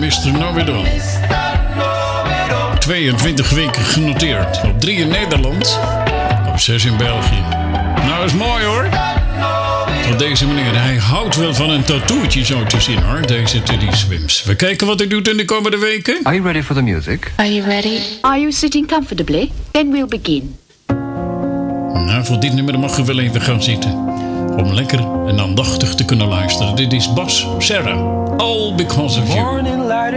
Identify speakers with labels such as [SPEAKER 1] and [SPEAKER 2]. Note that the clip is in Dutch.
[SPEAKER 1] Mr. Know-It-All. 22 weken genoteerd. Op 3 in Nederland. Op 6 in België. Nou, dat is mooi hoor. Op deze manier. Hij houdt wel van een tattootje zo te zien hoor. Deze Teddy Swims. We kijken wat hij doet in de komende weken.
[SPEAKER 2] Are you ready for the music?
[SPEAKER 3] Are you ready?
[SPEAKER 4] Are you sitting comfortably? Then we'll begin.
[SPEAKER 1] Nou, voor dit nummer mag je wel even gaan zitten. Om lekker en aandachtig te kunnen luisteren. Dit is Bas Serra. All because of you.